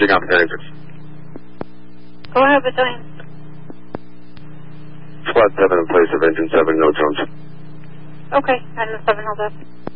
Checking out the answers. Go ahead, battalion. Squad 7 in place of engine 7, no drones. Okay, and the 7 held up.